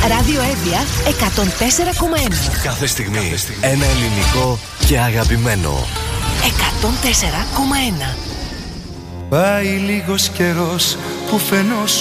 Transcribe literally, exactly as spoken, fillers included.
Ράδιο Εύβοια εκατόν τέσσερα κόμμα ένα. Κάθε στιγμή, Κάθε στιγμή ένα ελληνικό και αγαπημένο. εκατόν τέσσερα κόμμα ένα. Πάει λίγος καιρός που φαινόσου